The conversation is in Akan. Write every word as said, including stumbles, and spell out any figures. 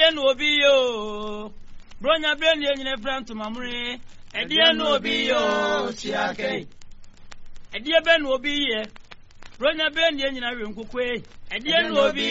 Edia no be yo. Bronya Benny and your friend to Mamre. Edia no be yo. Siake. Edia Ben will be here. Bronya Benny and your room cook way. Edia no be